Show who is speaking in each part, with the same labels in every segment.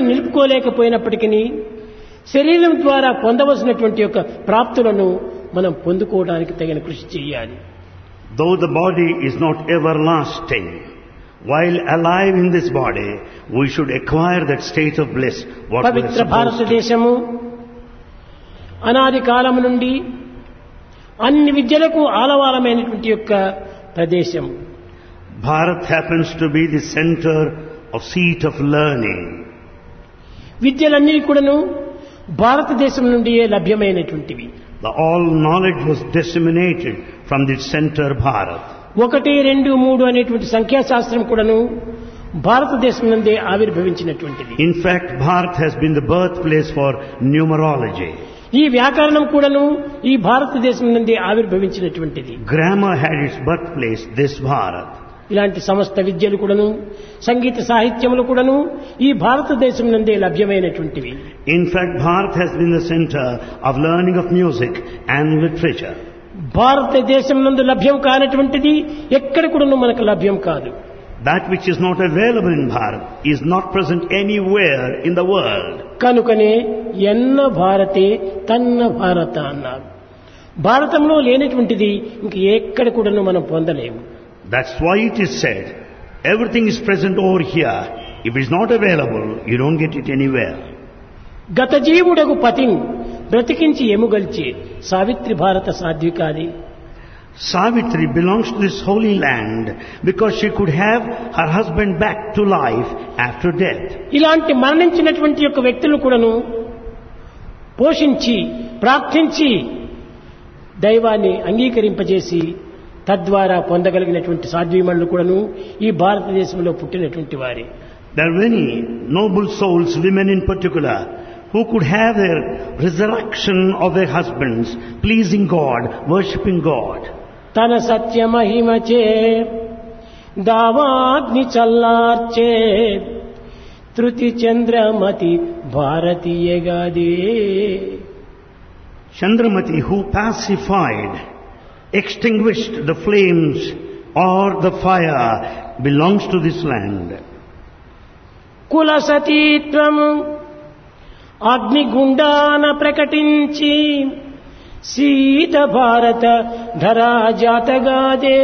Speaker 1: నిలుపుకోలేకపోయినప్పటికీ శరీరం ద్వారా పొందవలసినటువంటి యొక్క ప్రాప్తులను మనం పొందుకోవడానికి తగిన కృషి చేయాలి.
Speaker 2: Though the body is not everlasting, while alive in this body, we should acquire that state of bliss. What we are
Speaker 1: Pavitra
Speaker 2: supposed to.
Speaker 1: భారతదేశము అనాది కాలము నుండి అన్ని విద్యలకు ఆలవాలమైనటువంటి యొక్క ప్రదేశం.
Speaker 2: Bharat happens to be the center of seat of learning.
Speaker 1: విద్యలన్నీ కూడాను భారతదేశం నుండియే లభ్యమైనటువంటివి.
Speaker 2: All knowledge was disseminated from the center Bharat.
Speaker 1: 1, 2, 3 అనేటువంటి సంఖ్యాశాస్త్రం కూడాను భారతదేశం నుండే ఆవిర్భవించినటువంటిది.
Speaker 2: In fact, Bharat has been the birthplace for numerology.
Speaker 1: ఈ వ్యాకరణం కూడాను ఈ భారతదేశం నుండి ఆవిర్భవించినటువంటిది.
Speaker 2: Grammar had its birthplace, this Bharat.
Speaker 1: ఇలాంటి సమస్త విద్యలు కూడాను సంగీత సాహిత్యములు కూడాను ఈ భారతదేశం నుండే లభ్యమైనటువంటివి.
Speaker 2: In fact, Bharat has been the center of learning of music and literature.
Speaker 1: భారతదేశం నందు లభ్యం కానటువంటిది ఎక్కడ కూడాను మనకు లభ్యం కాదు.
Speaker 2: That which is not available in Bharat is not present anywhere in the world.
Speaker 1: కనుకనే ఎన్న భారతే తన్న భారత అన్నారు. భారతంలో లేనటువంటిది ఇంక ఎక్కడ కూడాను మనం పొందలేము.
Speaker 2: That's why it is said, everything is present over here. If it is not available, you don't get it anywhere.
Speaker 1: గత జీవుడకు పతిం బ్రతికించి ఎముగల్చి సావిత్రి భారత సాధ్వికాది.
Speaker 2: Savitri belongs to this holy land because she could have her husband back to life after death.
Speaker 1: ఇలాంటి మరణించినటువంటి యొక్క వ్యక్తులను కూడాను పోషించి ప్రార్థించి దైవాన్ని అంగీకరింపజేసి తద్వారా పొందగలిగినటువంటి సాధ్వీమణులు కూడాను ఈ భారతదేశంలో పుట్టినటువంటి వారే.
Speaker 2: There are many noble souls, women in particular, who could have their resurrection of their husbands, pleasing God, worshipping God.
Speaker 1: తన సత్య మహిమచే దావాగ్ని చల్లార్చే Tritiya Chandramati భారతీయగాదే.
Speaker 2: Chandramati, who pacified, extinguished the flames or the fire, belongs to this land.
Speaker 1: కుల సతీత్వము అగ్నిగుండాన ప్రకటించి సీత భారత ధరా జాతగాదే.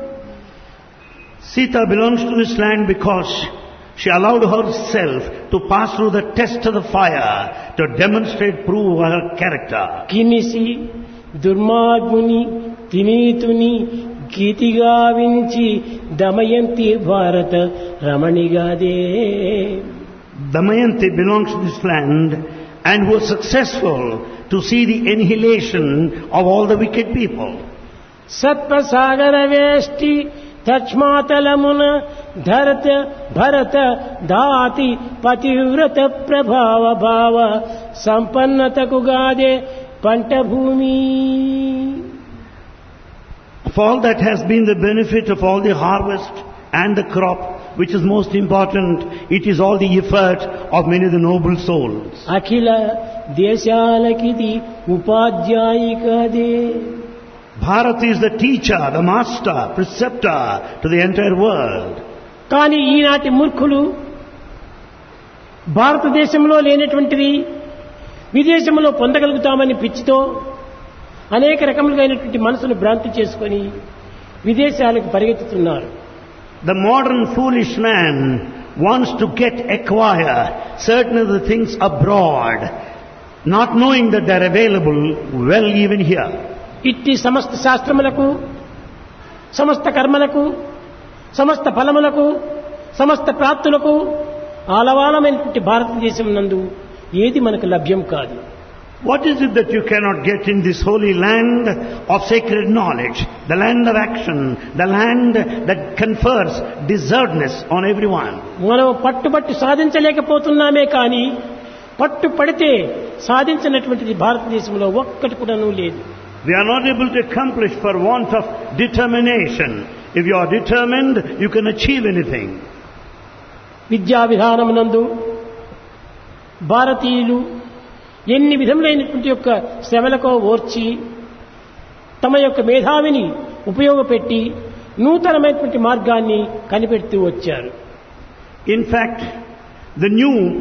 Speaker 2: Sita belongs to this land because she allowed herself to pass through the test of the fire to demonstrate, prove her character.
Speaker 1: కినిసి దుర్మార్గుని తినీతుని Geetiga వించి Damayanti భారత రమణిగాదే.
Speaker 2: Damayanti belongs to this land and was successful to see the annihilation of all the wicked people.
Speaker 1: సత్పసాగర వేష్టి తచ్మాతలమున ధరత భరత దాతి పతివ్రత ప్రభావ భావ సంపన్నతకు గాదే పంట భూమి.
Speaker 2: Of all that has been the benefit of all the harvest and the crop, which is most important, it is all the effort of many of the noble souls.
Speaker 1: Akhila దేశాలకిది ఉపాధ్యాయికదే.
Speaker 2: Bharat is the teacher, the master, preceptor to the entire world.
Speaker 1: కానీ ఈనాటి మూర్ఖులు భారతదేశంలో లేనటువంటిది విదేశంలో పొందగలుగుతామని పిచ్చితో అనేక రకములైనటువంటి మనసును భ్రాంతి చేసుకొని విదేశాలకు పరిగెత్తుతున్నారు.
Speaker 2: The modern foolish man wants to acquire certain of the things abroad, not knowing that they are available well even here.
Speaker 1: ఇట్టి సమస్త శాస్త్రములకు సమస్త కర్మలకు సమస్త ఫలములకు సమస్త ప్రాప్తులకు ఆలవాలమైనటువంటి భారతదేశం నందు ఏది మనకు లభ్యం కాదు.
Speaker 2: What is it that you cannot get in this holy land of sacred knowledge, the land of action, the land that confers deservedness on everyone?
Speaker 1: మనం పట్టుబట్టి సాధించలేకపోతున్నామే కానీ పట్టు పడితే సాధించినటువంటిది భారతదేశంలో ఒక్కటి కూడాను లేదు.
Speaker 2: We are not able to accomplish for want of determination. If you are determined, you can achieve anything.
Speaker 1: విద్యా విధానమునందు భారతీయులు ఎన్ని విధములైనటువంటి యొక్క శ్రమలకో ఓర్చి తమ యొక్క మేధావిని ఉపయోగపెట్టి నూతనమైనటువంటి మార్గాన్ని కనిపెడుతూ వచ్చారు.
Speaker 2: In fact, the new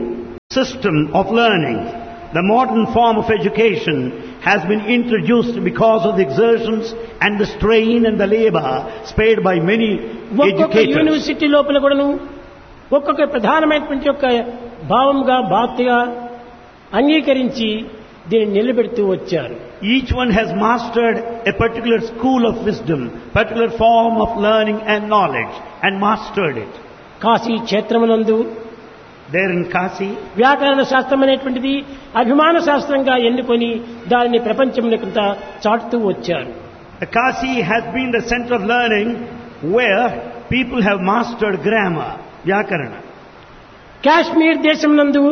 Speaker 2: system of learning, the modern form of education has been introduced because of the exertions and the strain and the labor spared by many
Speaker 1: ఒక్కొక్క
Speaker 2: educators.
Speaker 1: యూనివర్సిటీ లోపల కూడాను ఒక్కొక్క ప్రధానమైనటువంటి యొక్క భావంగా బాధ్యగా అంగీకరించి దీన్ని నిలబెడుతూ వచ్చారు.
Speaker 2: Each one has mastered a particular school of wisdom, particular form of learning and knowledge, and mastered it.
Speaker 1: Kashi క్షేత్రమునందు
Speaker 2: There in Kasi,
Speaker 1: వ్యాకరణ శాస్త్రం అనేటువంటిది అభిమాన శాస్త్రంగా ఎన్నుకొని దానిని ప్రపంచమునకంతా చాటుతూ వచ్చారు.
Speaker 2: Kasi has been the center of learning where people have mastered grammar, Vyakarana.
Speaker 1: Kashmir దేశం నందు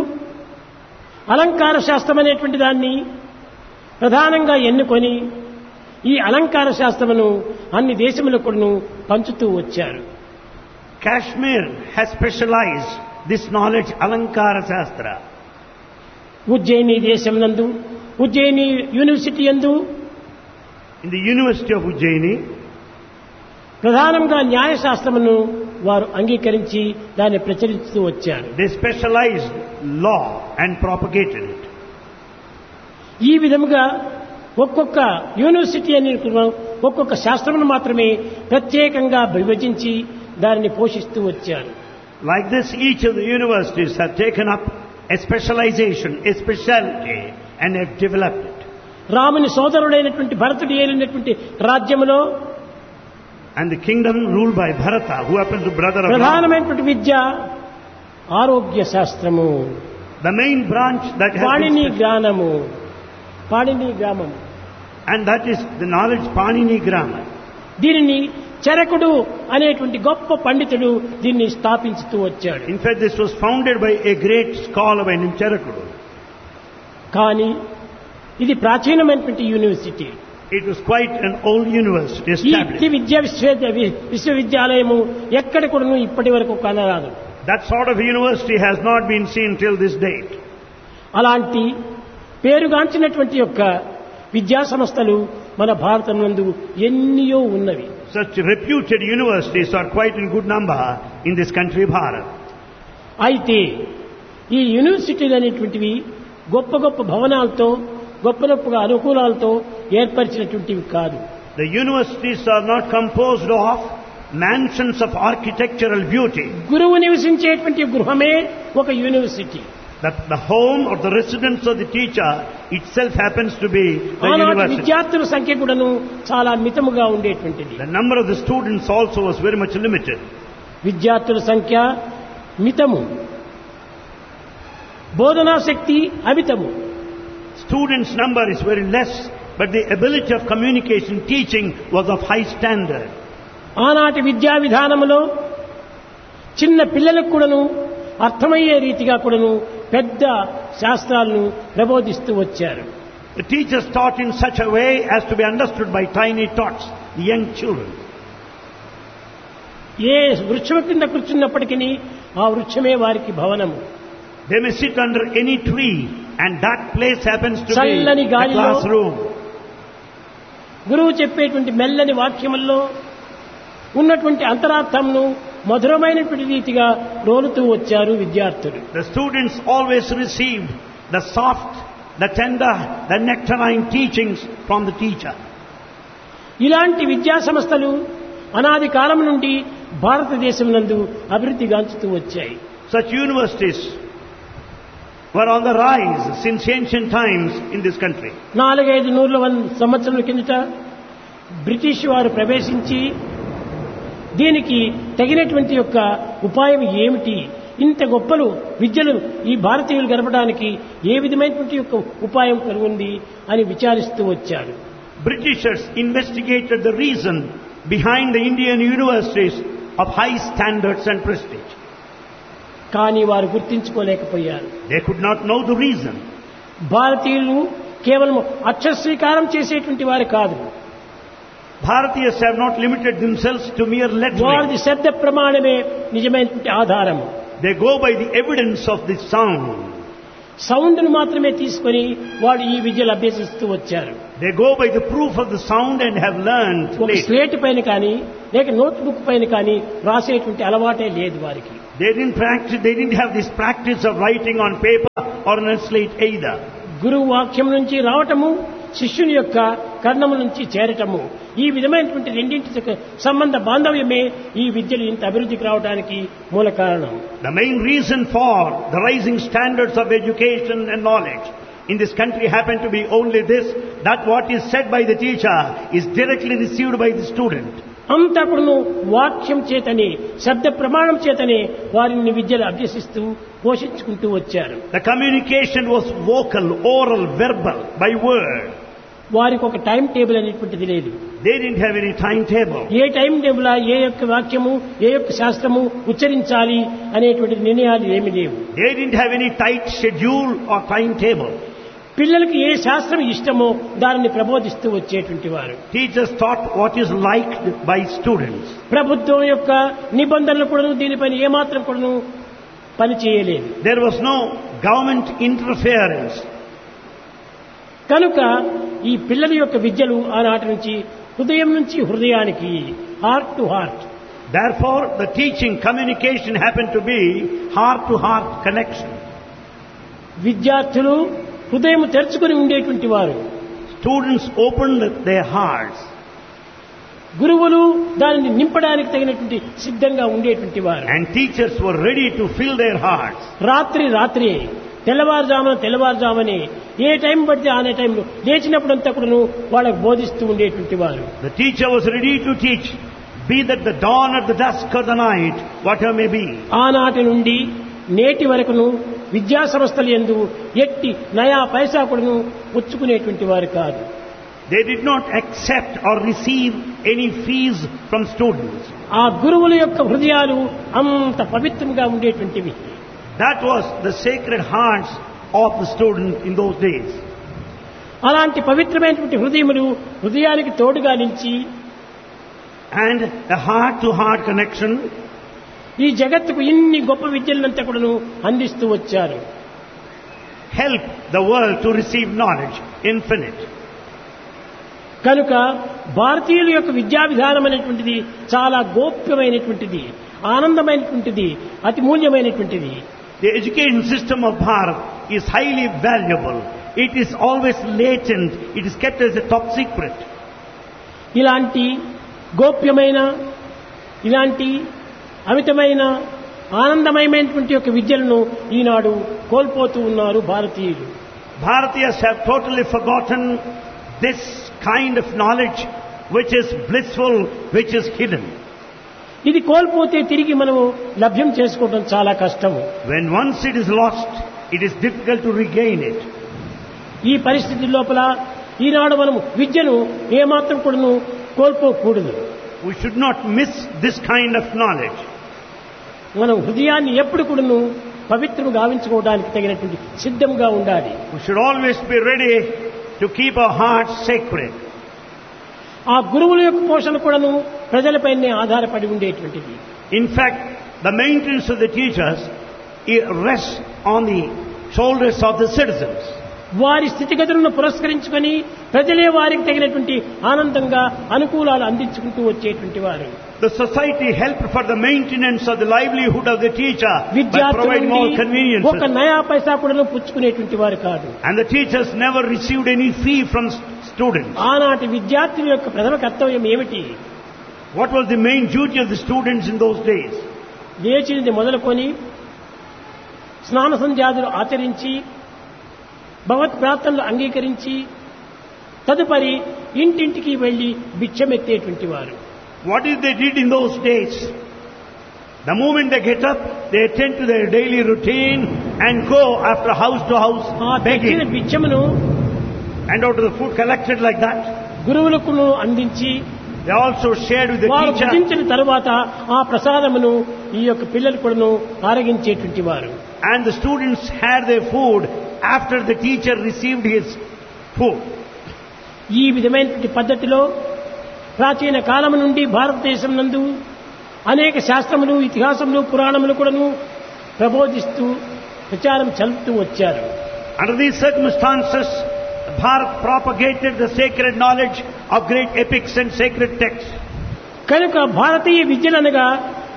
Speaker 1: అలంకార శాస్త్రం అనేటువంటి దాన్ని ప్రధానంగా ఎన్నుకొని ఈ అలంకార శాస్త్రమును అన్ని దేశములకు పంచుతూ వచ్చారు.
Speaker 2: Kashmir has specialized this knowledge, Alankara Shastra.
Speaker 1: Ujjaini దేశం నందు ఉజ్జయిని యూనివర్సిటీ యందు
Speaker 2: In the University of Ujjaini,
Speaker 1: ప్రధానంగా న్యాయశాస్త్రమును వారు అంగీకరించి దాన్ని ప్రచురిస్తూ వచ్చారు.
Speaker 2: they specialized law and propagated it.
Speaker 1: ఈ విధముగా ఒక్కొక్క యూనివర్సిటీ అని ఒక్కొక్క శాస్త్రమును మాత్రమే ప్రత్యేకంగా విభజించి దానిని పోషిస్తూ వచ్చారు.
Speaker 2: Like this, each of the universities have taken up a specialization, a specialty, and have developed it.
Speaker 1: రాముని సోదరుడైనటువంటి భరతుడు ఏలినటువంటి రాజ్యములో
Speaker 2: And the kingdom ruled by Bharata, who happened to brother of Rama.
Speaker 1: ప్రధానమైనటువంటి విద్య ఆరోగ్య శాస్త్రము,
Speaker 2: The main branch that has
Speaker 1: Panini
Speaker 2: been,
Speaker 1: జ్ఞానము, పాణిని గ్రామం.
Speaker 2: and that is the knowledge Panini grammar.
Speaker 1: దీనిని చరకుడు అనేటువంటి గొప్ప పండితుడు దీన్ని స్థాపించుతూ వచ్చాడు.
Speaker 2: In fact, this was founded by a great scholar by name Charakudu.
Speaker 1: కానీ ఇది ప్రాచీనమైనటువంటి university.
Speaker 2: It was quite an old university
Speaker 1: ఈ
Speaker 2: established.
Speaker 1: విద్యా విశ్వవిద్యాలయము ఎక్కడ కూడా ఇప్పటి వరకు కనరాదు.
Speaker 2: That sort of university has not been seen till this date.
Speaker 1: అలాంటి పేరుగాంచినటువంటి యొక్క విద్యా సంస్థలు మన భారతం నందు ఎన్నో ఉన్నవి.
Speaker 2: Such reputed universities are quite in good number in this country, Bharat.
Speaker 1: అయితే ఈ యూనివర్సిటీలు అనేటువంటివి గొప్ప గొప్ప భవనాలతో గొప్ప గొప్పగా అనుకూలాలతో ఏర్పరిచినటువంటివి కాదు.
Speaker 2: The universities are not composed of mansions of architectural beauty.
Speaker 1: గురువు నివసించేటువంటి గృహమే ఒక university.
Speaker 2: The home or the residence of the teacher itself happens to be a
Speaker 1: ఆనాటి
Speaker 2: university.
Speaker 1: విద్యార్థుల సంఖ్య కూడాను చాలా మితముగా ఉండేటువంటిది.
Speaker 2: The number of the students also was very much limited.
Speaker 1: విద్యార్థుల సంఖ్య మితము, బోధనా శక్తి అమితము.
Speaker 2: Students' number is very less, but the ability of communication, teaching was of high standard.
Speaker 1: ఆనాటి విద్యా విధానములో చిన్న పిల్లలకు కూడాను అర్థమయ్యే రీతిగా కూడాను పెద్ద శాస్త్రాలను ప్రబోధిస్తూ వచ్చారు.
Speaker 2: The teachers taught in such a way as to be understood by tiny tots, the young children.
Speaker 1: ఏ వృక్షం కింద కూర్చున్నప్పటికీ ఆ వృక్షమే వారికి భవనము.
Speaker 2: They may sit under any tree and that place happens to be
Speaker 1: చల్లని
Speaker 2: a
Speaker 1: గాలిలో
Speaker 2: classroom.
Speaker 1: గురువు చెప్పేటువంటి మెల్లని వాక్యముల్లో ఉన్నటువంటి అంతరార్థంను మధురమైనటువంటి రీతిగా రోలుతూ వచ్చారు విద్యార్థులు.
Speaker 2: The students always received the soft, the tender, the nectarine teachings from the teacher.
Speaker 1: ఇలాంటి విద్యా సంస్థలు అనాది కాలం నుండి భారతదేశం నందు అభివృద్ధి గాంచుతూ వచ్చాయి.
Speaker 2: Such universities were on the rise since ancient times in this country.
Speaker 1: 400 సంవత్సరాల కిందట బ్రిటిష్ వారు ప్రవేశించి దీనికి తగినటువంటి యొక్క ఉపాయం ఏమిటి, ఇంత గొప్పలు విద్యలు ఈ భారతీయులు గడపడానికి ఏ విధమైనటువంటి యొక్క ఉపాయం కలుగుంది అని విచారిస్తూ వచ్చారు.
Speaker 2: Britishers investigated the reason behind the Indian universities of high standards and prestige.
Speaker 1: కానీ వారు గుర్తించుకోలేకపోయారు.
Speaker 2: They could not know the reason.
Speaker 1: భారతీయులు కేవలం అక్షరస్వీకారం చేసేటువంటి వారు కాదు.
Speaker 2: Bharatiyas have not limited themselves to mere lettering.
Speaker 1: వారిది శబ్ద ప్రమాణమే నిజమైనటువంటి ఆధారం.
Speaker 2: They go by the evidence of the sound.
Speaker 1: సౌండ్ను మాత్రమే తీసుకొని వాడు ఈ విద్యలు అభ్యసిస్తూ వచ్చారు.
Speaker 2: They go by the proof of the sound and have learned
Speaker 1: ఒక
Speaker 2: later.
Speaker 1: స్లేట్ పైన కానీ లేక నోట్ బుక్ పైన కానీ రాసేటువంటి అలవాటే లేదు వారికి.
Speaker 2: They didn't have this practice of writing on paper or on a slate either.
Speaker 1: గురువు వాక్యం నుంచి రావటము, శిష్యుని యొక్క కర్ణము నుంచి చేరటము, ఈ విధమైనటువంటి రెండింటి సంబంధ బాంధవ్యమే ఈ విద్యలు ఇంత అభివృద్ధికి రావడానికి మూల కారణం.
Speaker 2: The main reason for the rising standards of education and knowledge in this country happen to be only this, that what is said by the teacher is directly received by the student.
Speaker 1: అంతా కూడాను వాక్యం చేతనే, శబ్ద ప్రమాణం చేతనే వారిని విద్యలు అభ్యసిస్తూ పోషించుకుంటూ వచ్చారు.
Speaker 2: The communication was vocal, oral, verbal, by word.
Speaker 1: వారికి ఒక టైం టేబుల్ అనేటువంటిది లేదు.
Speaker 2: They didn't have any timetable.
Speaker 1: A time table, ఏ యొక్క వాక్యము, ఏ యొక్క శాస్త్రము ఉచ్చరించాలి అనేటువంటి నిర్ణయాలు ఏమీ లేవు.
Speaker 2: They didn't have any tight schedule or timetable.
Speaker 1: పిల్లలకి ఏ శాస్త్రం ఇష్టమో దానిని ప్రబోధిస్తూ వచ్చేటువంటి వారు.
Speaker 2: Teachers taught what is liked by students.
Speaker 1: ప్రభుత్వం యొక్క నిబంధనలు కూడా దీనిపైన ఏమాత్రం కూడా పని చేయలేదు.
Speaker 2: There was no government interference.
Speaker 1: కనుక ఈ పిల్లల యొక్క విద్యలు ఆనాటి నుంచి హృదయం నుంచి హృదయానికి, heart to heart.
Speaker 2: Therefore, the teaching, communication happened to be heart-to-heart connection.
Speaker 1: విద్యార్థులు హృదయం తెరుచుకుని ఉండేటువంటి వారు.
Speaker 2: Students opened their hearts.
Speaker 1: గురువులు దానిని నింపడానికి తగినటువంటి సిద్ధంగా ఉండేటువంటి వారు.
Speaker 2: And teachers were ready to fill their hearts.
Speaker 1: రాత్రి తెల్లవారుజామని ఏ టైం పడితే ఆనే టైంలో లేచినప్పుడంతా కూడాను వాళ్ళకు బోధిస్తూ ఉండేటువంటి వారు.
Speaker 2: The teacher was ready to teach, be that the dawn or the dusk or the night, whatever may be.
Speaker 1: ఆనాటి నుండి నేటి వరకును విద్యా సంస్థలు యందు ఎట్టి నయా పైసా కూడాను పుచ్చుకునేటువంటి వారు కాదు.
Speaker 2: They did not accept or receive any fees from students.
Speaker 1: ఆ గురువుల యొక్క హృదయాలు అంత పవిత్రంగా ఉండేటువంటివి.
Speaker 2: That was the sacred hearts of the student in those days.
Speaker 1: అలాంటి పవిత్రమైనటువంటి హృదయానికి తోడుగా నిలిచి,
Speaker 2: And a heart-to-heart connection,
Speaker 1: ఈ జగత్తుకు ఇన్ని గొప్ప విద్యలంతా కూడాను అందిస్తూ వచ్చారు.
Speaker 2: help the world to receive knowledge, infinite.
Speaker 1: కనుక భారతీయుల యొక్క విద్యా విధానం అనేటువంటిది చాలా గోప్యమైనటువంటిది, ఆనందమైనటువంటిది, అతి మూల్యమైనటువంటిది.
Speaker 2: The education system of Bharat is highly valuable. It is always latent. It is kept as a top secret.
Speaker 1: ఇలాంటి గోప్యమైన, ఇలాంటి అమితమైన, ఆనందమయమైనటువంటి యొక్క విద్యలను ఈనాడు కోల్పోతూ ఉన్నారు భారతీయులు.
Speaker 2: Bharatiyas have totally forgotten this kind of knowledge which is blissful, which is hidden.
Speaker 1: ఇది కోల్పోతే తిరిగి మనము లభ్యం చేసుకోవడం చాలా కష్టము.
Speaker 2: When once it is lost, it is difficult to regain it.
Speaker 1: ఈ పరిస్థితి లోపల ఈనాడు మనము విద్యను ఏమాత్రం కూడాను కోల్పోకూడదు.
Speaker 2: We should not miss this kind of knowledge.
Speaker 1: మనం హృదయాన్ని ఎప్పుడు కూడాను పవిత్రం గావించుకోవడానికి తగినటువంటి సిద్ధంగా ఉండాలి.
Speaker 2: We should always be ready to keep our hearts sacred.
Speaker 1: ఆ గురువుల యొక్క పోషణ కూడాను ప్రజలపైనే ఆధారపడి ఉండేటువంటిది.
Speaker 2: In fact, the maintenance of the teachers rests on the shoulders of the citizens.
Speaker 1: వారి స్థితిగతులను పురస్కరించుకొని ప్రజలే వారికి తగినటువంటి ఆనందంగా అనుకూలాలు అందించుకుంటూ వచ్చేటువంటి వారు.
Speaker 2: The society helped for the maintenance of the livelihood of the teacher by
Speaker 1: విద్యార్థుల
Speaker 2: providing all
Speaker 1: నుండి ఒక
Speaker 2: conveniences.
Speaker 1: నయా పైసా కూడా పుచ్చుకునేటువంటి వారు కాదు.
Speaker 2: And the teachers never received any fee from students.
Speaker 1: ఆనాటి విద్యార్థుల యొక్క ప్రథమ కర్తవ్యం ఏమిటి?
Speaker 2: What was the main duty of the students in those days?
Speaker 1: లేచినది మొదలుకొని స్నాన సంధ్యాదులు ఆచరించి, భగవత్ ప్రార్థనలు అంగీకరించి, తదుపరి ఇంటింటికి వెళ్లి భిక్షమెత్తేటువంటి వారు.
Speaker 2: What is they did in those days? The moment they get up, they attend to their daily routine and go after house to house
Speaker 1: ఆ తెచ్చిన
Speaker 2: begging.
Speaker 1: భిక్షమును
Speaker 2: And out of the food collected like that,
Speaker 1: గురువులకు అందించి,
Speaker 2: they also shared with the
Speaker 1: వారు
Speaker 2: teacher.
Speaker 1: భుజించిన తరువాత ఆ ప్రసాదమును ఈ యొక్క పిల్లలు కూడాను ఆరగించేటువంటి వారు.
Speaker 2: And the students had their food after the teacher received his food.
Speaker 1: ఈ విధమైనటువంటి పద్ధతిలో ప్రాచీన కాలము నుండి భారతదేశం నందు అనేక శాస్త్రములు, ఇతిహాసములు, పురాణములు కూడాను ప్రబోధిస్తూ ప్రచారం చల్లుతూ వచ్చారు.
Speaker 2: Under these circumstances, Bharat propagated the sacred knowledge of great epics and sacred texts.
Speaker 1: కనుక భారతీయ విద్యలనగా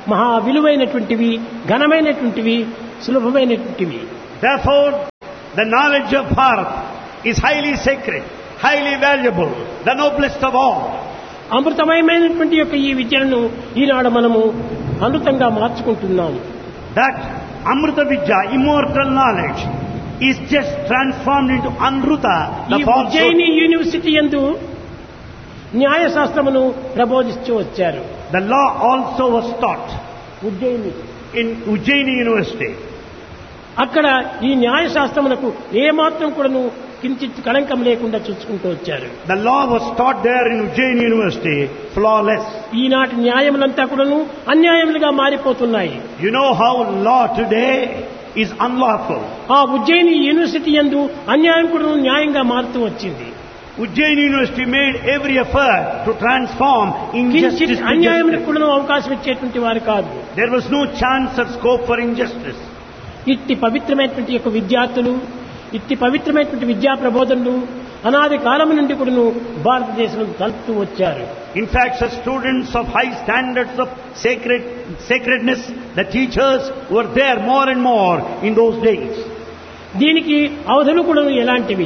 Speaker 1: మహా విలువైనటువంటివి, ఘనమైనటువంటివి, సులభమైనటువంటివి.
Speaker 2: Therefore, the knowledge of Bharat is highly sacred, highly valuable, the noblest of all.
Speaker 1: అమృతమయమైనటువంటి యొక్క ఈ విద్యను ఈనాడు మనము అమృతంగా మార్చుకుంటున్నాము.
Speaker 2: That Amrita Vidya, immortal knowledge, is just transformed into Amruta,
Speaker 1: ఈ
Speaker 2: the false
Speaker 1: Ujjaini university యందు న్యాయశాస్త్రమును ప్రబోధిస్తూ వచ్చారు.
Speaker 2: The law also was taught
Speaker 1: Ujjaini
Speaker 2: in Ujjaini University.
Speaker 1: అక్కడ ఈ న్యాయశాస్త్రమునకు ఏమాత్రం కూడాను కించిత్ కళంకం లేకుండా చూసుకుంటూ వచ్చారు.
Speaker 2: The law was taught there in Ujjaini University, flawless.
Speaker 1: ఈనాటి న్యాయములంతా కూడాను అన్యాయములుగా మారిపోతున్నాయి.
Speaker 2: You know how law today is unlawful.
Speaker 1: ఆ ఉజ్జయిని యూనివర్సిటీ యందు అన్యాయం కూడాను న్యాయంగా మారుతూ వచ్చింది.
Speaker 2: Ujjaini University made every effort to transform injustice
Speaker 1: కించిత్
Speaker 2: to
Speaker 1: అన్యాయములకు
Speaker 2: justice.
Speaker 1: కూడాను అవకాశం ఇచ్చేటువంటి వారు కాదు.
Speaker 2: There was no chance or scope for injustice.
Speaker 1: ఇట్టి పవిత్రమైనటువంటి యొక్క విద్యార్థులు, ఇట్టి పవిత్రమైనటువంటి విద్యా ప్రబోధనలు అనాది కాలం నుండి కూడాను భారతదేశంలో కలుపుతూ వచ్చారు.
Speaker 2: In fact, such students of high standards of sacredness, the teachers were there more and more in those days.
Speaker 1: దీనికి అవధులు కూడాను ఎలాంటివి?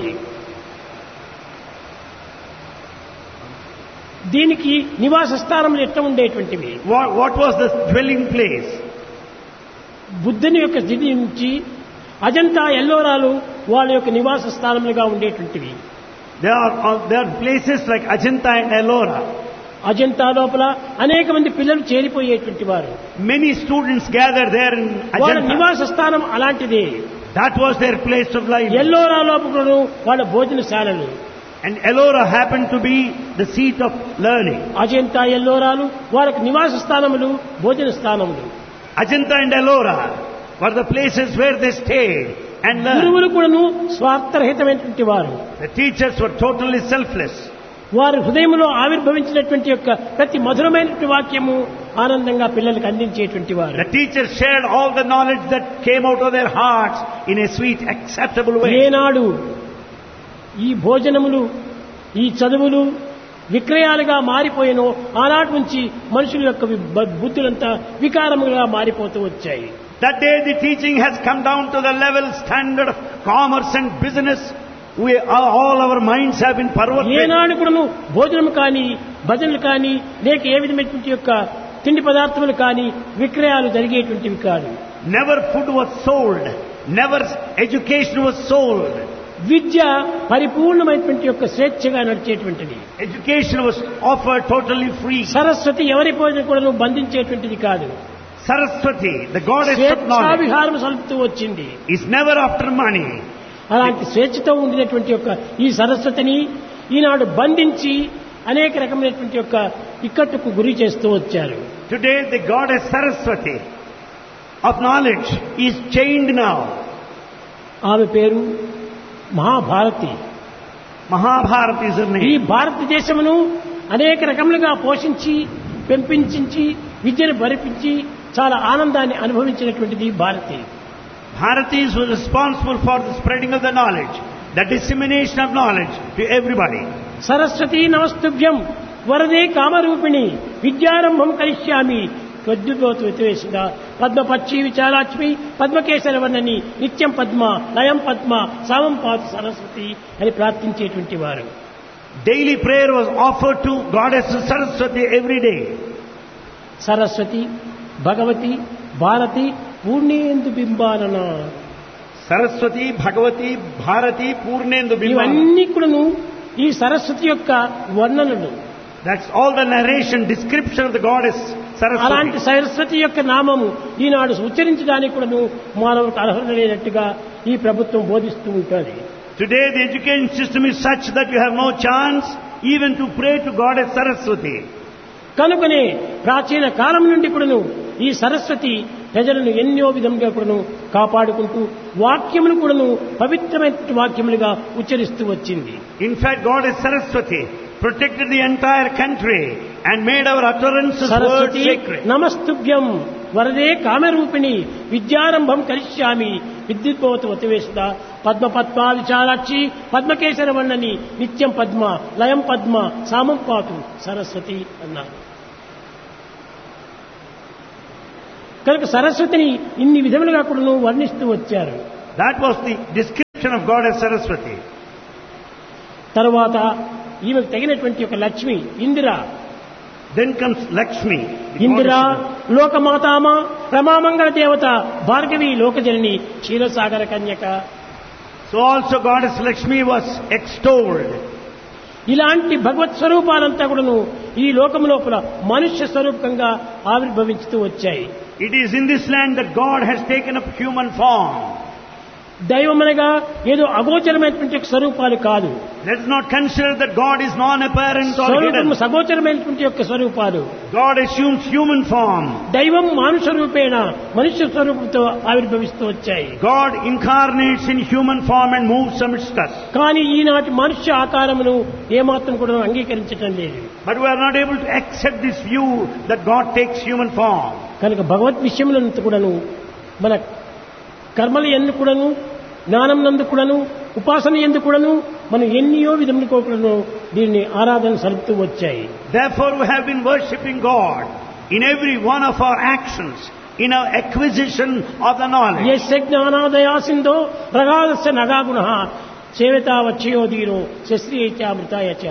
Speaker 1: దీనికి నివాస స్థానములు ఎట్లా ఉండేటువంటివి?
Speaker 2: What was the dwelling place?
Speaker 1: బుద్ధుని యొక్క స్థితి నుంచి అజంతా ఎల్లోరాలు వాళ్ళ యొక్క నివాస స్థానములుగా ఉండేటువంటివి.
Speaker 2: There are places like Ajanta and Ellora.
Speaker 1: Ajanta లోపల అనేక మంది పిల్లలు చేరిపోయేటువంటి వారు.
Speaker 2: Many students gather there in
Speaker 1: వాళ్ళ
Speaker 2: Ajanta.
Speaker 1: నివాస స్థానం అలాంటిదే.
Speaker 2: That was their place of life.
Speaker 1: Ellora లోపల వాళ్ళ భోజనశాలలు.
Speaker 2: And Ellora happened to be the seat of learning.
Speaker 1: Ajanta ఎల్లోరాలు వాళ్ళకి నివాస స్థానములు, భోజన స్థానములు.
Speaker 2: Ajanta and Ellora were the places where they stayed and learned.
Speaker 1: గురువులు కూడాను స్వార్థరహితమైనటువంటి వారు.
Speaker 2: The teachers were totally selfless.
Speaker 1: వారి హృదయంలో ఆవిర్భవించినటువంటి యొక్క ప్రతి మధురమైనటువంటి వాక్యము ఆనందంగా పిల్లలకు అందించేటువంటి వారు.
Speaker 2: The teachers shared all the knowledge that came out of their hearts in a sweet, acceptable way.
Speaker 1: ఏనాడు ఈ భోజనములు, ఈ చదువులు విక్రయాలుగా మారిపోయినో ఆనాటి నుంచి మనుషుల యొక్క బుద్ధులంతా వికారములుగా మారిపోతూ వచ్చాయి.
Speaker 2: That day the teaching has come down to the level standard of commerce and business. All our minds have been perverted.
Speaker 1: ఏనాడు కూడాను భోజనం కానీ, భజనలు కానీ, లేక ఏ విధమైనటువంటి యొక్క తిండి పదార్థములు కానీ విక్రయాలు జరిగేటువంటివి కాదు.
Speaker 2: Never food was sold. Never education was sold.
Speaker 1: విద్య పరిపూర్ణమైనటువంటి యొక్క స్వేచ్ఛగా నడిచేటువంటిది.
Speaker 2: Education was offered totally free.
Speaker 1: Saraswati ఎవరి పోయిన కూడా బంధించేటువంటిది కాదు.
Speaker 2: Saraswati, the goddess of knowledge,
Speaker 1: స్వేచ్ఛావిహారం సలుపుతూ వచ్చింది.
Speaker 2: is never after money.
Speaker 1: అలాంటి స్వేచ్ఛతో ఉండినటువంటి యొక్క ఈ సరస్వతిని ఈనాడు బంధించి అనేక రకమైనటువంటి యొక్క ఇక్కట్టుకు గురి చేస్తూ వచ్చారు.
Speaker 2: Today the goddess Saraswati of knowledge is chained now.
Speaker 1: ఆమె పేరు మహాభారతి.
Speaker 2: Mahabharata is her
Speaker 1: ఈ
Speaker 2: name.
Speaker 1: భారతదేశమును అనేక రకములుగా పోషించి, పెంపించి, విద్యను భరిపించి చాలా ఆనందాన్ని అనుభవించినటువంటిది Bharati.
Speaker 2: Bharatis was responsible for the spreading of the knowledge, the dissemination of knowledge to everybody.
Speaker 1: Saraswati నమస్తుభ్యం వరదే కామరూపిణి విద్యారంభం కరిష్యామి త్వద్యుతోతు వితవేశిద పద్మపక్షి విచారాక్ష్మి పద్మకేశరవర్ణని నిత్యం పద్మ లయం పద్మ సామం పాతు సరస్వతి అని ప్రార్థించేటువంటి వారు.
Speaker 2: Daily prayer was offered to goddess Saraswati every day.
Speaker 1: Saraswati, Bhagavati, Bharati Purnendu బింబానన.
Speaker 2: Saraswati, Bhagavati, Bharati, Purnendu Bimbana.
Speaker 1: ఇవన్నీ కూడాను ఈ సరస్వతి యొక్క వర్ణనలు.
Speaker 2: That's all the narration, description of the goddess
Speaker 1: అలాంటి
Speaker 2: Saraswati.
Speaker 1: సరస్వతి యొక్క నామము ఈనాడు ఉచ్చరించడానికి కూడాను మానవులకు అర్హత లేనట్టుగా ఈ ప్రభుత్వం బోధిస్తూ ఉంటుంది.
Speaker 2: Today the education system is such that you have no chance even to pray to goddess Saraswati.
Speaker 1: కనుకనే ప్రాచీన కాలం నుండి కూడాను ఈ సరస్వతి ప్రజలను ఎన్నో విధంగా కూడాను కాపాడుకుంటూ వాక్యములు కూడాను పవిత్రమైన వాక్యములుగా ఉచ్చరిస్తూ వచ్చింది.
Speaker 2: In fact, goddess Saraswati protected the entire country and made our utterances words
Speaker 1: Saraswati
Speaker 2: sacred.
Speaker 1: నమస్తుభ్యం వరదే కామరూపిణి విద్యారంభం కరిష్యామి విద్యుద్భవతు వతివేశిద పద్మపద్మ విచారాక్షి పద్మకేశర వర్ణని నిత్యం పద్మ లయం పద్మ సామం పాతు సరస్వతి అన్నారు. కనుక సరస్వతిని ఇన్ని విధములుగా కూడా వర్ణిస్తూ వచ్చారు.
Speaker 2: That was the description of Goddess Saraswati.
Speaker 1: తరువాత ఈమెకు తగినటువంటి ఒక Lakshmi Indira.
Speaker 2: Then comes Lakshmi. the
Speaker 1: Indira
Speaker 2: goddess.
Speaker 1: లోకమాతామ రమామంగళ దేవత భార్గవి లోకజనని క్షీరసాగర కన్యక.
Speaker 2: So also Goddess Lakshmi was extolled.
Speaker 1: ఇలాంటి భగవత్ స్వరూపాలంతా కూడాను ఈ లోకం లోపల మనుష్య స్వరూపంగా ఆవిర్భవించుతూ వచ్చాయి.
Speaker 2: It is in this land that God has taken up human form.
Speaker 1: దైవమనగా ఏదో అగోచరమైనటువంటి స్వరూపాలు కాదు.
Speaker 2: Let us not consider that God is non-apparent or hidden.
Speaker 1: స్వరూపము సగోచరమైనటువంటి యొక్క స్వరూపాలు.
Speaker 2: God assumes human form.
Speaker 1: దైవం మానుష రూపేణ మనుష్య స్వరూపంతో ఆవిర్భవిస్తూ వచ్చాయి.
Speaker 2: God incarnates in human form and moves amidst us.
Speaker 1: కానీ ఈనాటి మనుష్య ఆకారమును ఏమాత్రం కూడా అంగీకరించటం లేదు.
Speaker 2: But we are not able to accept this view that God takes human form.
Speaker 1: కనుక భగవత్ విషయములంతా కూడాను మన కర్మలు ఎందు కూడాను జ్ఞానం నందు కూడాను ఉపాసన ఎందు కూడాను మనం ఎన్నో విధములతో కూడాను దీన్ని ఆరాధన సలుపుతూ వచ్చాయి.
Speaker 2: Therefore we have been worshipping God in every one of our actions, in our acquisition of the knowledge.
Speaker 1: యస్య జ్ఞానాదయాసిందో రగాదస్య నగాగుణః సేవితా వచ్చయోధీరో శస్త్రీయచామృతాయచ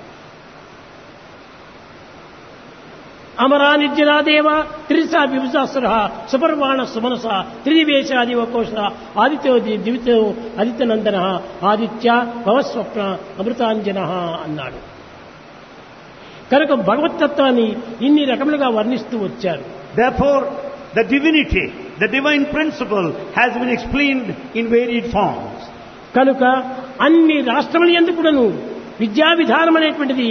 Speaker 1: అమరా నిర్జరాదేవ త్రిసా విభుజాసుర సుపర్వాణ సుమనస త్రివేశాదివకోష ఆదిత్యో దివితో ఆదిత్యనందన ఆదిత్య భవస్వప్న అమృతాంజన అన్నాడు. కనుక భగవత్తత్వాన్ని ఇన్ని రకములుగా వర్ణిస్తూ వచ్చారు.
Speaker 2: Therefore the divinity, the divine principle has been explained in varied forms.
Speaker 1: కనుక అన్ని రాష్ట్రముల యందు కూడాను విద్యా విధానం అనేటువంటిది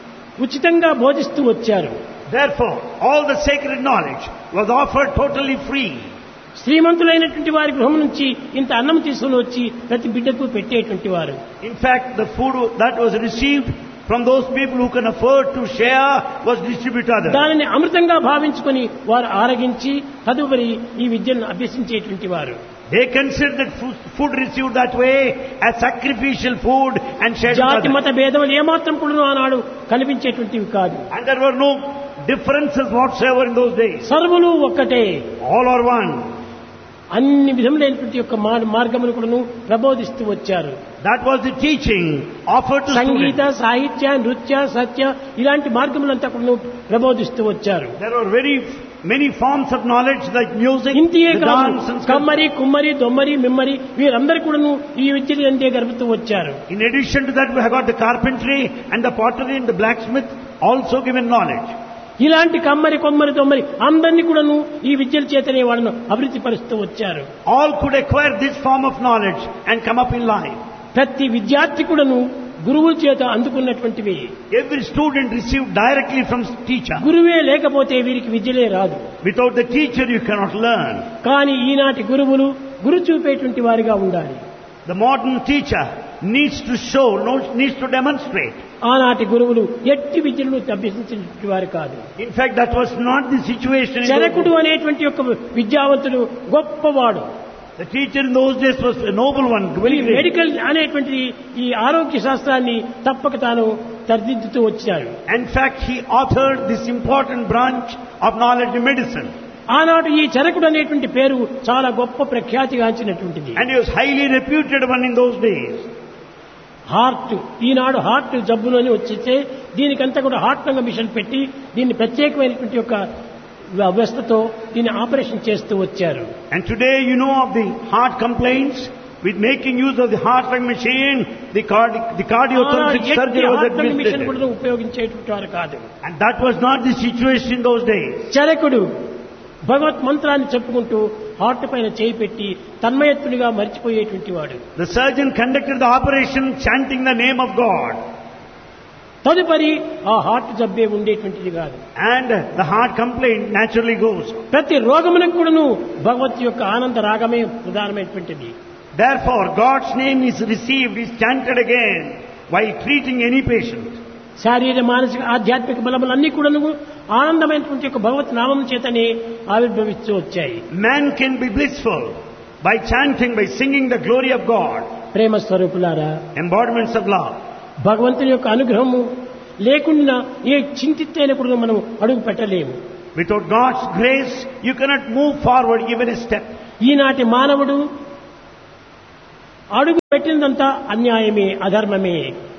Speaker 1: ఉచితంగా బోధిస్తూ వచ్చారు.
Speaker 2: Therefore all the sacred knowledge was offered totally free.
Speaker 1: శ్రీమంతులైనటువంటి వారి గృహం నుంచి ఇంత అన్నం తీసుకుని వచ్చి ప్రతి బిడ్డకు పెట్టేటువంటి వారు.
Speaker 2: In fact, the food that was received from those people who can afford to share was distributed to others.
Speaker 1: దానిని అమృతంగా భావించుకొని వారు ఆరగించి తదుపరి ఈ విద్యను అభ్యసించేటువంటి వారు.
Speaker 2: They considered that food received that way as sacrificial food and shared with
Speaker 1: జాతి
Speaker 2: others.
Speaker 1: మత భేదములు ఏమాత్రం కూడా ఆనాడు కనిపించేటువంటివి కాదు.
Speaker 2: And there were no differences whatsoever in those days.
Speaker 1: సర్వులు ఒక్కటే.
Speaker 2: All are one.
Speaker 1: అన్ని విధములైనటువంటి యొక్క మార్గములు కూడాను ప్రబోధిస్తూ వచ్చారు.
Speaker 2: That was the teaching offered to
Speaker 1: Sangeetha
Speaker 2: students.
Speaker 1: సాహిత్య నృత్య సత్య ఇలాంటి మార్గములంతా కూడాను ప్రబోధిస్తూ వచ్చారు.
Speaker 2: There are very many forms of knowledge like music,
Speaker 1: ఇంతియే
Speaker 2: the
Speaker 1: కాదు
Speaker 2: dance and sculpture.
Speaker 1: కమ్మరి కుమ్మరి దొమ్మరి మిమ్మరి వీరందరూ కూడాను ఈ విద్యలు అందే గడుపుతూ వచ్చారు.
Speaker 2: In addition to that, we have got the carpentry and the pottery and the blacksmith also given knowledge.
Speaker 1: ఇలాంటి కమ్మరి కొమ్మరి దొమ్మరి అందరినీ కూడాను ఈ విద్యల చేతనే వాళ్ళను అభివృద్ధి పరుస్తూ వచ్చారు.
Speaker 2: All could acquire this form of knowledge and come up in life.
Speaker 1: ప్రతి విద్యార్థి కూడాను గురువుల చేత అందుకున్నటువంటివి.
Speaker 2: Every student received directly from teacher.
Speaker 1: గురువే లేకపోతే వీరికి విద్యలే రాదు.
Speaker 2: Without the teacher you cannot learn.
Speaker 1: కానీ ఈనాటి గురువులు గురు చూపేటువంటి వారిగా ఉండాలి.
Speaker 2: The modern teacher needs to show, needs to demonstrate.
Speaker 1: ఆనాటి గురువులు ఎట్టి విద్యలను అభ్యసించినటువంటి వారు కాదు.
Speaker 2: In fact, that was not the situation in those
Speaker 1: చరకుడు
Speaker 2: days.
Speaker 1: అనేటువంటి యొక్క విద్యావంతుడు గొప్పవాడు.
Speaker 2: The teacher in those days was a noble one, very great.
Speaker 1: Medical అనేటువంటి ఈ ఆరోగ్య శాస్త్రాన్ని తప్పక తాను తర్దిద్దుతూ వచ్చాడు.
Speaker 2: In fact, he authored this important branch of knowledge in medicine.
Speaker 1: ఆనాడు ఈ చరకుడు అనేటువంటి పేరు చాలా గొప్ప ప్రఖ్యాతిగాంచినటువంటిది.
Speaker 2: And he was highly reputed one in those days.
Speaker 1: Heart Eenadu heart జబ్బులని వచ్చేస్తే దీనికంతా కూడా హార్ట్ రంగ మిషన్ పెట్టి దీన్ని ప్రత్యేకమైనటువంటి యొక్క వ్యవస్థతో దీన్ని ఆపరేషన్ చేస్తూ వచ్చారు.
Speaker 2: And today you know of the heart complaints with making use of the heart ring machine, the cardiothoracic surgery was
Speaker 1: heart రంగ మిషన్
Speaker 2: administered.
Speaker 1: కూడా ఉపయోగించేటువంటి వారు కాదు.
Speaker 2: And that was not the situation in those days.
Speaker 1: చరకుడు భగవత్ మంత్రాన్ని చెప్పుకుంటూ heart పైన చేయి పెట్టి తన్మయత్తునిగా మరిచిపోయేటువంటి వాడు.
Speaker 2: The surgeon conducted the operation chanting the name of God.
Speaker 1: తదుపరి ఆ హార్ట్ జబ్బే ఉండేటువంటిది కాదు.
Speaker 2: And the heart complaint naturally goes.
Speaker 1: ప్రతి రోగమునకు కూడాను భగవత్ యొక్క ఆనంద రాగమే ప్రధానమైనటువంటిది.
Speaker 2: Therefore, God's name is received, is chanted again while treating any patient.
Speaker 1: శారీర మానసిక ఆధ్యాత్మిక బలములన్నీ కూడాను ఆనందమైనటువంటి యొక్క భగవత్ నామం చేతనే ఆవిర్భవిస్తూ వచ్చాయి.
Speaker 2: Man can be blissful by chanting, by singing the glory of God.
Speaker 1: ప్రేమ స్వరూపులారా,
Speaker 2: Embodiments of love.
Speaker 1: భగవంతుని యొక్క అనుగ్రహము లేకుండా ఏ చింతిత్తైన కూడా మనం అడుగు పెట్టలేము.
Speaker 2: Without God's grace, you cannot move forward even a step.
Speaker 1: ఈనాటి మానవుడు అడుగు పెట్టినదంతా అన్యాయమే, అధర్మమే.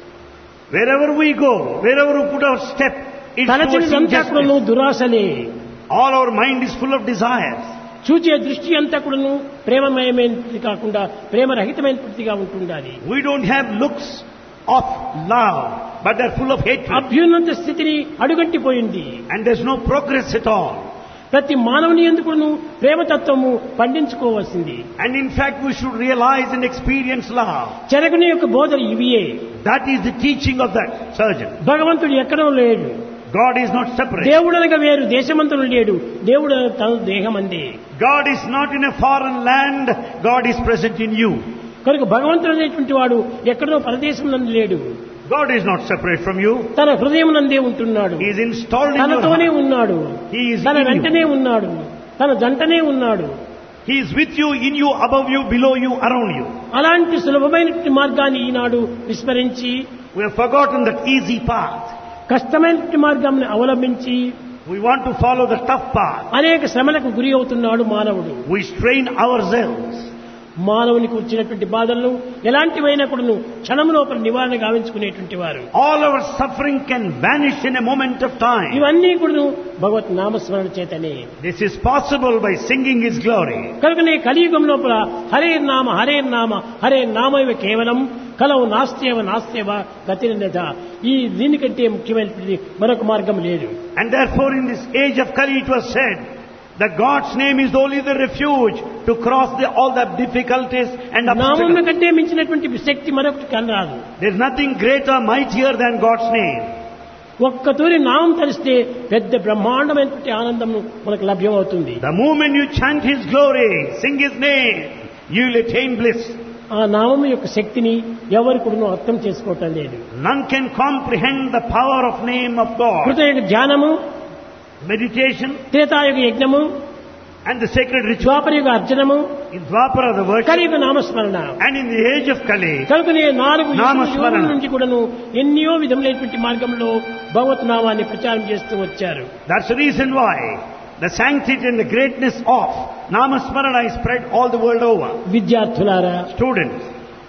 Speaker 2: Wherever we go, wherever we put our step, it's towards
Speaker 1: తలచినంతా కూడాను
Speaker 2: injustice.
Speaker 1: దురాశలే.
Speaker 2: All our mind is full of desires.
Speaker 1: చూచే దృష్టి అంతా కూడాను ప్రేమమయమైనది కాకుండా ప్రేమరహితమైనదిగా ఉంటుండాలి.
Speaker 2: We don't have looks of love, but they're full of hatred.
Speaker 1: అభ్యున్నత స్థితిని అడుగంటిపోయింది.
Speaker 2: And there's no progress at all.
Speaker 1: ప్రతి మానవుని ఎందుకును ప్రేమతత్వము పండించుకోవాల్సింది.
Speaker 2: And in fact, we should realize and experience love.
Speaker 1: చెరకుని యొక్క బోధలు ఇవియే.
Speaker 2: That is the teaching of that surgeon.
Speaker 1: భగవంతుడు ఎక్కడో లేడు.
Speaker 2: God is not separate.
Speaker 1: దేవుడనగా వేరు దేశమంతను లేడు. దేవుడు తన దేహమందే.
Speaker 2: God is not in a foreign land. God is present in you.
Speaker 1: కనుక భగవంతుడు అనేటువంటి వాడు ఎక్కడో పరదేశం నందు లేడు.
Speaker 2: God is not separate from you.
Speaker 1: తన హృదయం నందే ఉంటున్నాడు.
Speaker 2: He is installed in your
Speaker 1: తనతోనే
Speaker 2: heart.
Speaker 1: ఉన్నాడు.
Speaker 2: He is
Speaker 1: తన
Speaker 2: in you.
Speaker 1: వెంటనే ఉన్నాడు. తన జంటనే ఉన్నాడు.
Speaker 2: He is with you, in you, above you, below you, around you.
Speaker 1: అలాంటి సులభమైనటువంటి మార్గాన్ని ఈనాడు విస్మరించి
Speaker 2: We have forgotten that easy path.
Speaker 1: కష్టమైనటువంటి మార్గాన్ని అవలంబించి
Speaker 2: We want to follow the tough path.
Speaker 1: అనేక శ్రమలకు గురి అవుతున్నాడు మానవుడు.
Speaker 2: We strain ourselves.
Speaker 1: మానవునికి వచ్చినటువంటి బాధలను ఎలాంటివైనా కూడా క్షణం లోపల నివారణ గావించుకునేటువంటి వారు.
Speaker 2: All our suffering can vanish in a moment of time.
Speaker 1: ఇవన్నీ కూడా భగవత్ నామస్మరణ చేతనే.
Speaker 2: This is possible by singing His glory.
Speaker 1: కనుకనే కలియుగం లోపల హరే నామ హరే నామ హరే నామైవ కేవలం కలవు నాస్త్యవ నాస్త్యవ గతిరన్యథ. ఈ దీనికంటే ముఖ్యమైనటువంటి మరొక మార్గం లేదు.
Speaker 2: And therefore in this age of Kali it was said that God's name is only the refuge to cross all the difficulties and
Speaker 1: నామం
Speaker 2: obstacles.
Speaker 1: కంటే మించినటువంటి శక్తి మరొకటి కనరాదు.
Speaker 2: There is nothing greater, mightier than God's name.
Speaker 1: ఒక్కతూరి నామం తెలిస్తే పెద్ద బ్రహ్మాండమైనటువంటి ఆనందం మనకు లభ్యమవుతుంది.
Speaker 2: The moment you chant His glory, sing His name, you will attain bliss.
Speaker 1: ఆ నామం యొక్క శక్తిని ఎవరు కూడా అర్థం చేసుకోవటం లేదు.
Speaker 2: None can comprehend the power of name of God.
Speaker 1: కృతయుగ ధ్యానము,
Speaker 2: Meditation
Speaker 1: త్రేతాయుగ యజ్ఞము,
Speaker 2: and the sacred ritual.
Speaker 1: Dwaparayuga అర్చనము,
Speaker 2: In Dwapara the worship,
Speaker 1: కలియుగ నామస్మరణ.
Speaker 2: and in the age of Kali,
Speaker 1: కనుకనే 4
Speaker 2: నామస్మరణ.
Speaker 1: యుగముల నుంచి కూడాను ఎన్నో విధములైనటువంటి మార్గంలో భగవత్ నామాన్ని ప్రచారం చేస్తూ వచ్చారు.
Speaker 2: that's the reason why the sanctity and the greatness of Namasmarana is spread all the world over.
Speaker 1: విద్యార్థులారా,
Speaker 2: Students,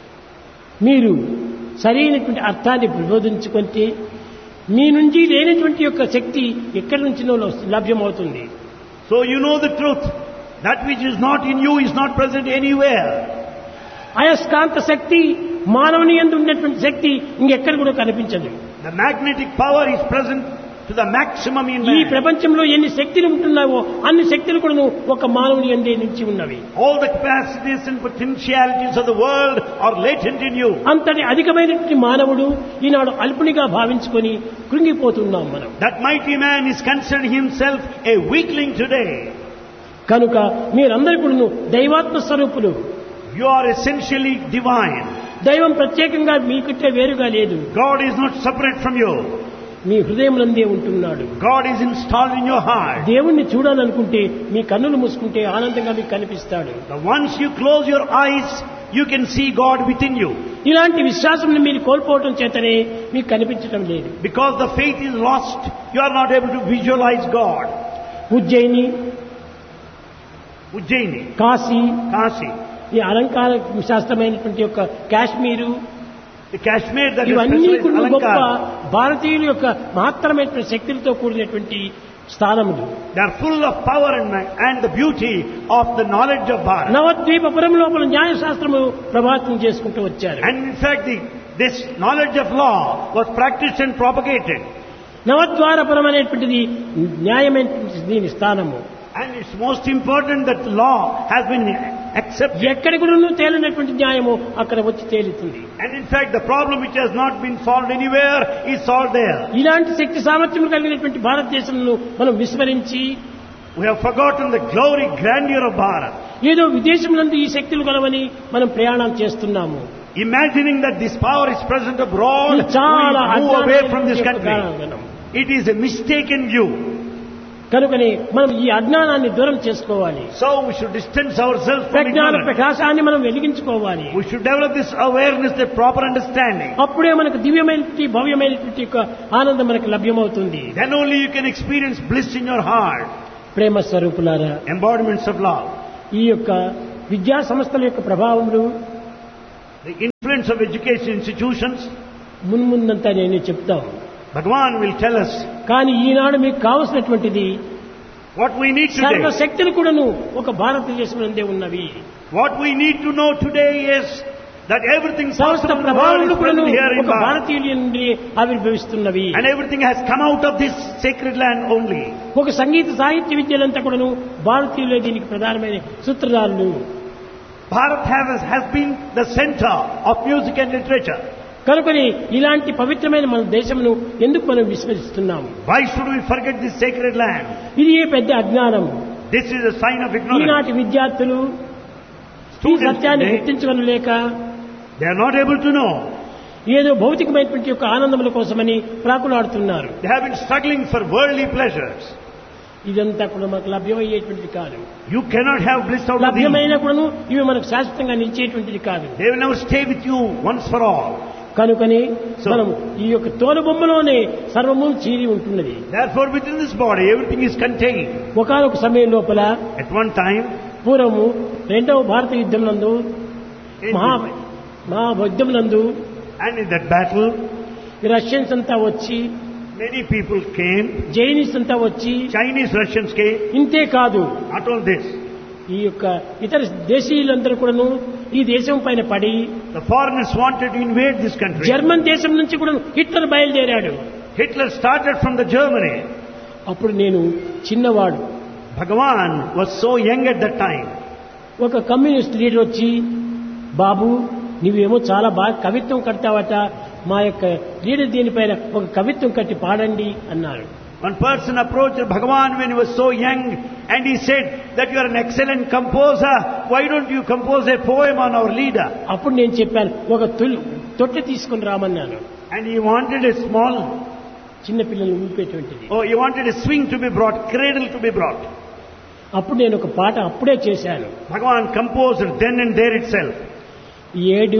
Speaker 1: మీరు సరైనటువంటి అర్థాన్ని ప్రబోధించుకుంటే మీ నుంచి లేనటువంటి యొక్క శక్తి ఎక్కడి నుంచినో లభ్యమవుతుంది.
Speaker 2: so you know the truth. That which is not in you is not present anywhere.
Speaker 1: అయస్కాంత శక్తి మానవుని యందు ఉన్నటువంటి శక్తి ఇంకెక్కడ కూడా కనిపించదు.
Speaker 2: The magnetic power is present to the maximum in
Speaker 1: ఈ
Speaker 2: man.
Speaker 1: ప్రపంచంలో ఎన్ని శక్తులు ఉంటున్నావో అన్ని శక్తులు కూడా ఒక మానవుని యందే నుంచి ఉన్నవి.
Speaker 2: All the capacities and potentialities of the world are latent in you.
Speaker 1: అంతటి అధికమైనటువంటి మానవుడు ఈనాడు అల్పునిగా భావించుకొని కృంగిపోతున్నాం మనం.
Speaker 2: That mighty man is considering himself a weakling today.
Speaker 1: కనుక మీరందరూ కూడా దైవాత్మ స్వరూపులు.
Speaker 2: You are essentially divine.
Speaker 1: దైవం ప్రత్యేకంగా మీకంటే వేరుగా లేదు.
Speaker 2: God is not separate from you.
Speaker 1: మీ హృదయంలోనే ఉంటున్నాడు.
Speaker 2: God is installed in your heart.
Speaker 1: దేవుణ్ణి చూడాలనుకుంటే మీ కన్నులు మూసుకుంటే ఆనందంగా మీకు కనిపిస్తాడు.
Speaker 2: Once you close your eyes, you can see God within you.
Speaker 1: ఇలాంటి విశ్వాసం మీరు కోల్పోవటం చేతనే మీకు కనిపించడం లేదు.
Speaker 2: Because the faith is lost, you are not able to visualize God.
Speaker 1: Ujjaini,
Speaker 2: Ujjaini,
Speaker 1: Kashi,
Speaker 2: Kashi,
Speaker 1: ఈ అలంకార శాస్త్రమైనటువంటి యొక్క Kashmir,
Speaker 2: the Kashmir that is
Speaker 1: ఇవన్నీ
Speaker 2: specialized
Speaker 1: కూడా గొప్ప
Speaker 2: Alankara,
Speaker 1: భారతీయుల యొక్క మహత్తరమైనటువంటి శక్తులతో కూడినటువంటి స్థానములు.
Speaker 2: they are full of power and the beauty of the knowledge of Bharat.
Speaker 1: నవద్వీపపురం లోపల న్యాయశాస్త్రము ప్రభావితం చేసుకుంటూ వచ్చారు.
Speaker 2: And in fact, this knowledge of law was practiced and propagated.
Speaker 1: నవద్వారపురం అనేటువంటిది న్యాయమైనటువంటి దీని స్థానము.
Speaker 2: And it's most important that law has been accepted.
Speaker 1: ఎక్కడి కూడా తేలినటువంటి న్యాయము అక్కడ వచ్చి తేలుతుంది.
Speaker 2: And in fact, the problem which has not been solved anywhere is solved there.
Speaker 1: ఇలాంటి శక్తి సామర్థ్యం కలిగినటువంటి భారతదేశంలో మనం విస్మరించి
Speaker 2: We have forgotten the glory, grandeur of Bharat.
Speaker 1: ఏదో విదేశంలో ఈ శక్తులు కలవని మనం ప్రయాణం చేస్తున్నాము.
Speaker 2: Imagining that this power is present abroad,
Speaker 1: ఇది చాలా
Speaker 2: we move away from this
Speaker 1: అజ్ఞానమైనటువంటి
Speaker 2: country.
Speaker 1: కారణం.
Speaker 2: It is a mistaken view.
Speaker 1: కనుకనే మనం ఈ అజ్ఞానాన్ని దూరం చేసుకోవాలి.
Speaker 2: So we should distance ourselves from
Speaker 1: ప్రజ్ఞాన
Speaker 2: ignorance.
Speaker 1: ప్రకాశాన్ని మనం వెలిగించుకోవాలి.
Speaker 2: We should develop this awareness, the proper understanding.
Speaker 1: అప్పుడే మనకు దివ్యమైనటువంటి భవ్యమైనటువంటి యొక్క ఆనందం మనకు లభ్యమవుతుంది.
Speaker 2: Then only you can experience bliss in your heart.
Speaker 1: ప్రేమ స్వరూపులారా,
Speaker 2: Embodiments of love.
Speaker 1: ఈ యొక్క విద్యా సంస్థల యొక్క ప్రభావములు
Speaker 2: The influence of education institutions.
Speaker 1: మున్ముందంతా నేను చెప్తాను.
Speaker 2: Bhagavan will tell us
Speaker 1: కానీ ఈనాడు మీకు కావలసినటువంటిది
Speaker 2: what we need today.
Speaker 1: సర్వశక్తులు కూడాను ఒక భారతదేశంలోనే ఉన్నవి.
Speaker 2: What we need to know today is that everything
Speaker 1: సమస్త
Speaker 2: possible in the world
Speaker 1: ప్రభావాలు
Speaker 2: is
Speaker 1: కూడాను
Speaker 2: present here in
Speaker 1: ఒక
Speaker 2: Bharat.
Speaker 1: భారతీయుల నుండి ఆవిర్భవిస్తున్నవి.
Speaker 2: And everything has come out of this sacred land only.
Speaker 1: ఒక సంగీత సాహిత్య విద్యలంతా కూడాను భారతీయులే దీనికి ప్రధానమైన సూత్రధారులు.
Speaker 2: Bharat has been the center of music and literature.
Speaker 1: కనుకని ఇలాంటి పవిత్రమైన మన దేశమును ఎందుకు మనం విస్మరిస్తున్నాము?
Speaker 2: Why should we forget this sacred land?
Speaker 1: ఇది ఏ పెద్ద అజ్ఞానం.
Speaker 2: This is a sign of ignorance.
Speaker 1: ఈనాటి విద్యార్థులు ఈ
Speaker 2: Students
Speaker 1: సత్యాన్ని
Speaker 2: today,
Speaker 1: గుర్తించగలలేక
Speaker 2: they are not able to know.
Speaker 1: ఏదో భౌతికమైనటువంటి యొక్క ఆనందముల కోసమని ప్రాకులాడుతున్నారు.
Speaker 2: They have been struggling for worldly pleasures.
Speaker 1: ఇదంతా కూడా మనకు లభ్యమయ్యేటువంటిది కాదు.
Speaker 2: You cannot have bliss out of these.
Speaker 1: లభ్యమైన కూడాను ఇవి మనకు శాశ్వతంగా నిలిచేటువంటిది కాదు.
Speaker 2: They will never stay with you once for all.
Speaker 1: కనుకని
Speaker 2: So-
Speaker 1: మనం ఈ యొక్క తోలుబొమ్మలోనే సర్వము చీరి ఉంటున్నది.
Speaker 2: Therefore, within this body, everything is contained.
Speaker 1: ఒకనొక సమయం లోపల
Speaker 2: At one time,
Speaker 1: పూర్వము రెండవ భారత యుద్ధం నందు
Speaker 2: in
Speaker 1: మహా యుద్ధం నందు
Speaker 2: and in that battle,
Speaker 1: ఈ రష్యన్స్ అంతా వచ్చి,
Speaker 2: many people came.
Speaker 1: జైనీస్ అంతా వచ్చి,
Speaker 2: Chinese, Russians came.
Speaker 1: ఇంతే కాదు
Speaker 2: Not all this.
Speaker 1: ఈ యొక్క ఇతర దేశీయులందరూ కూడాను ఈ దేశం పైన పడి
Speaker 2: The foreigners wanted to invade this country.
Speaker 1: German దేశం నుంచి కూడా హిట్లర్ బయలుదేరాడు.
Speaker 2: Hitler started from the Germany.
Speaker 1: అప్పుడు నేను చిన్నవాడు.
Speaker 2: Bhagavan was so young at that time.
Speaker 1: ఒక కమ్యూనిస్ట్ లీడర్ వచ్చి, బాబు నువ్వేమో చాలా బాగా కవిత్వం కడతావట, మా యొక్క లీడర్ దీనిపైన ఒక కవిత్వం కట్టి పాడండి అన్నారు.
Speaker 2: One person approached Bhagavan when he was so young and he said that you are an excellent composer. Why don't you compose a poem on our leader?
Speaker 1: అప్పుడు నేను చెప్పాను, ఒక తొట్టె తీసుకుని రామన్నాను.
Speaker 2: And he wanted a small,
Speaker 1: చిన్నపిల్లలు ఊపేటువంటిది.
Speaker 2: he wanted a swing to be brought, cradle to be brought.
Speaker 1: అప్పుడు నేను ఒక పాట అప్పుడే చేశాను.
Speaker 2: Bhagavan composed then and there itself.
Speaker 1: ఏడు